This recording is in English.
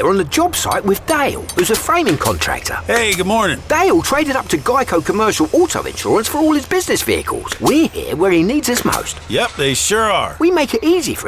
here on the job site with Dale, who's a framing contractor. Hey, good morning. Dale traded up to Geico Commercial Auto Insurance for all his business vehicles. We're here where he needs us most. Yep, they sure are. We make it easy for